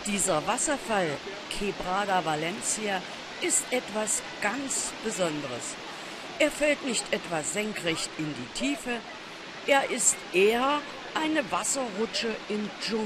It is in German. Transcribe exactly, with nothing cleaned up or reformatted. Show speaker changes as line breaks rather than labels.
Dieser Wasserfall, Quebrada Valencia, ist etwas ganz Besonderes. Er fällt nicht etwa senkrecht in die Tiefe, er ist eher eine Wasserrutsche im Dschungel.